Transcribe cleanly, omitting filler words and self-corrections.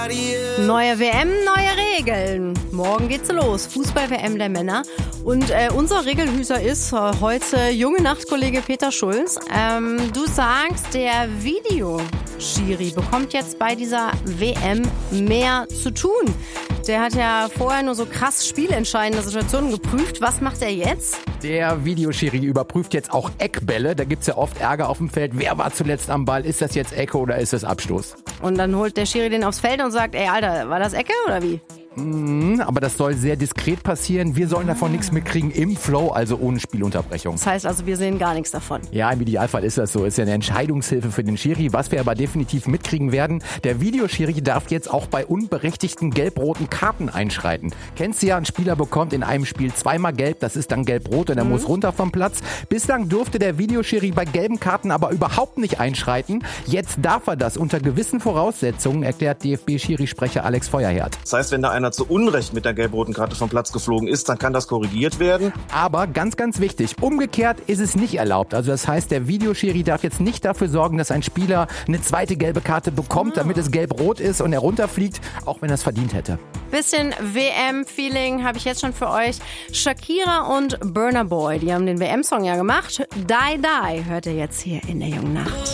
Neue WM, neue Regeln. Morgen geht's los. Fußball-WM der Männer. Und unser Regelhüter ist heute junge Nachtkollege Peter Schulz. Du sagst, der Videoschiri bekommt jetzt bei dieser WM mehr zu tun. Der hat ja vorher nur so krass spielentscheidende Situationen geprüft. Was macht er jetzt? Der Videoschiri überprüft jetzt auch Eckbälle. Da gibt's ja oft Ärger auf dem Feld. Wer war zuletzt am Ball? Ist das jetzt Ecke oder ist das Abstoß? Und dann holt der Schiri den aufs Feld und sagt, ey Alter, war das Ecke oder wie? Aber das soll sehr diskret passieren. Wir sollen davon nichts mitkriegen im Flow, also ohne Spielunterbrechung. Das heißt also, wir sehen gar nichts davon. Ja, im Idealfall ist das so. Ist ja eine Entscheidungshilfe für den Schiri. Was wir aber definitiv mitkriegen werden, der Videoschiri darf jetzt auch bei unberechtigten gelb-roten Karten einschreiten. Kennst du ja, ein Spieler bekommt in einem Spiel zweimal gelb, das ist dann gelb-rot und er muss runter vom Platz. Bislang durfte der Videoschiri bei gelben Karten aber überhaupt nicht einschreiten. Jetzt darf er das unter gewissen Voraussetzungen, erklärt DFB-Schiri-Sprecher Alex Feuerherd. Das heißt, wenn da einer zu Unrecht mit der gelb-roten Karte vom Platz geflogen ist, dann kann das korrigiert werden. Aber ganz, ganz wichtig, umgekehrt ist es nicht erlaubt. Also das heißt, der Videoschiri darf jetzt nicht dafür sorgen, dass ein Spieler eine zweite gelbe Karte bekommt, damit es gelb-rot ist und er runterfliegt, auch wenn er es verdient hätte. Bisschen WM-Feeling habe ich jetzt schon für euch. Shakira und Burna Boy, die haben den WM-Song ja gemacht. Die Die hört ihr jetzt hier in der jungen Nacht.